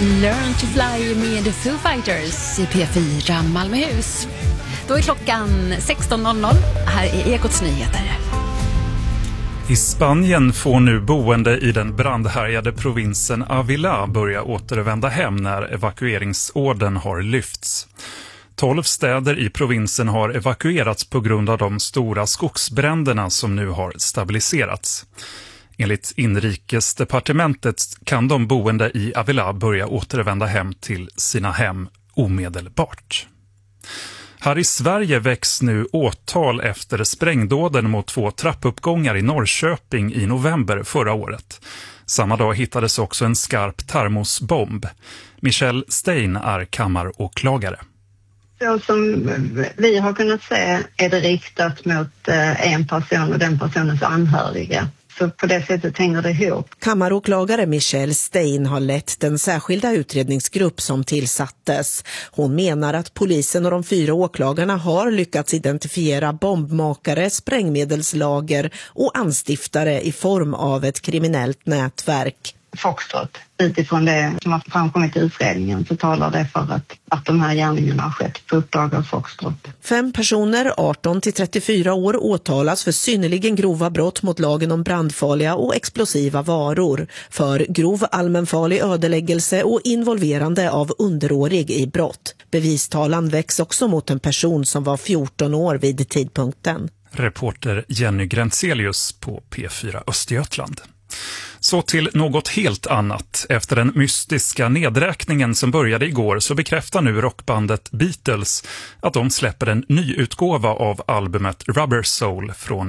Learn to fly med Foo Fighters i P4 Malmöhus. Då är klockan 16.00. Här är Ekots nyheter. I Spanien får nu boende i den brandhärjade provinsen Ávila börja återvända hem när evakueringsorden har lyfts. 12 städer i provinsen har evakuerats på grund av de stora skogsbränderna som nu har stabiliserats. Enligt inrikesdepartementet kan de boende i Ávila börja återvända hem till sina hem omedelbart. Här i Sverige väcks nu åtal efter sprängdåden mot 2 trappuppgångar i Norrköping i november förra året. Samma dag hittades också en skarp termosbomb. Michelle Stein är kammaråklagare. Så som vi har kunnat se är det riktat mot en person och den personens anhöriga. Så på det sättet hänger det ihop. Kammaråklagare Michelle Stein har lett den särskilda utredningsgrupp som tillsattes. Hon menar att polisen och de 4 åklagarna har lyckats identifiera bombmakare, sprängmedelslager och anstiftare i form av ett kriminellt nätverk. Foxtrot. Utifrån det som har framkommit i utredningen så talar det för att de här gärningarna har skett på uppdrag av Foxtrot. 5 personer, 18-34 år, åtalas för synnerligen grova brott mot lagen om brandfarliga och explosiva varor, för grov allmänfarlig ödeläggelse och involverande av underårig i brott. Bevistalan väcks också mot en person som var 14 år vid tidpunkten. Reporter Jenny Grentzelius på P4 Östergötland. Så till något helt annat. Efter den mystiska nedräkningen som började igår så bekräftar nu rockbandet Beatles att de släpper en ny utgåva av albumet Rubber Soul från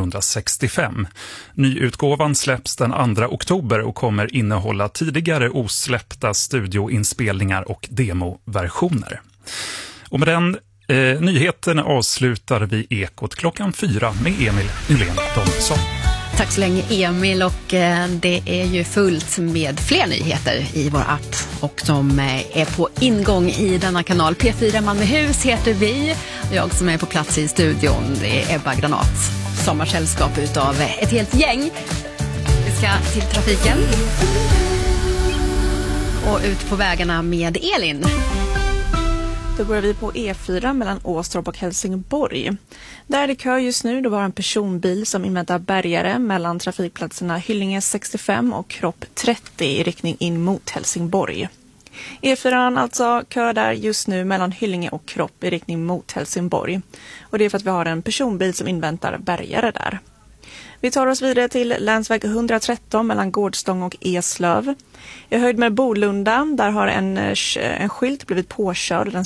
1965. Nyutgåvan släpps den 2 oktober och kommer innehålla tidigare osläppta studioinspelningar och demoversioner. Och med den nyheten avslutar vi Ekot klockan 4 med Emil Nylén Donsson. Tack så länge Emil, och det är ju fullt med fler nyheter i vår app och som är på ingång i denna kanal. P4 Malmöhus heter vi, och jag som är på plats i studion det är Ebba Granat, sommarsällskap utav ett helt gäng. Vi ska till trafiken och ut på vägarna med Elin. Då börjar vi på E4 mellan Åstorp och Helsingborg. Där är det kö just nu. Det var en personbil som inväntar bärgare mellan trafikplatserna Hyllinge 65 och Kropp 30 i riktning in mot Helsingborg. E4 alltså kö där just nu mellan Hyllinge och Kropp i riktning mot Helsingborg. Och det är för att vi har en personbil som inväntar bärgare där. Vi tar oss vidare till länsväg 113 mellan Gårdstång och Eslöv. I höjd med Bolunda, där har en skylt blivit påkörd. Den